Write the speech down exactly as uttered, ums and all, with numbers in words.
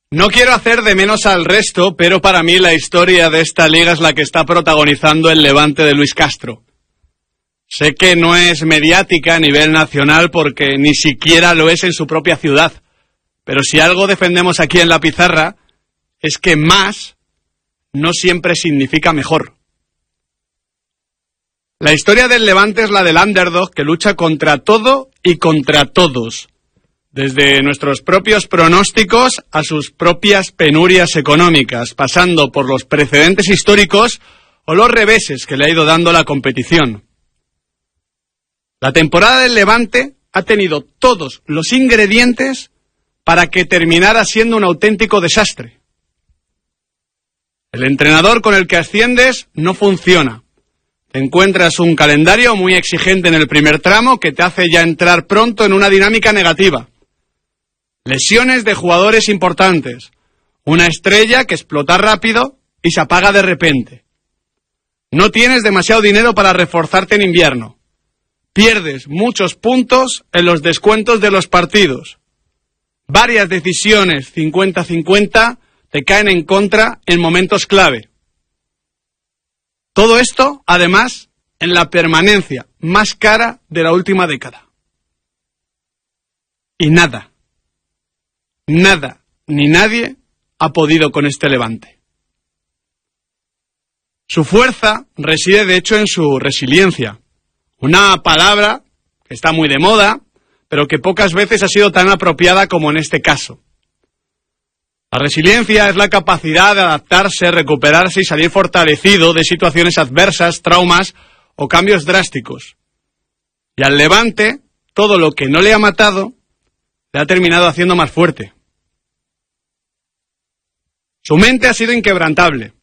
No quiero hacer de menos al resto, pero para mí la historia de esta liga es la que está protagonizando el Levante de Luis Castro. Sé que no es mediática a nivel nacional porque ni siquiera lo es en su propia ciudad, pero si algo defendemos aquí en La Pizarra es que más no siempre significa mejor. La historia del Levante es la del underdog que lucha contra todo y contra todos, desde nuestros propios pronósticos a sus propias penurias económicas, pasando por los precedentes históricos o los reveses que le ha ido dando la competición. La temporada del Levante ha tenido todos los ingredientes para que terminara siendo un auténtico desastre. El entrenador con el que asciendes no funciona. Te encuentras un calendario muy exigente en el primer tramo que te hace ya entrar pronto en una dinámica negativa. Lesiones de jugadores importantes. Una estrella que explota rápido y se apaga de repente. No tienes demasiado dinero para reforzarte en invierno. Pierdes muchos puntos en los descuentos de los partidos. Varias decisiones cincuenta cincuenta te caen en contra en momentos clave. Todo esto, además, en la permanencia más cara de la última década. Y nada, nada, ni nadie ha podido con este Levante. Su fuerza reside, de hecho, en su resiliencia. Una palabra que está muy de moda, pero que pocas veces ha sido tan apropiada como en este caso. La resiliencia es la capacidad de adaptarse, recuperarse y salir fortalecido de situaciones adversas, traumas o cambios drásticos. Y al Levante, todo lo que no le ha matado, le ha terminado haciendo más fuerte. Su mente ha sido inquebrantable.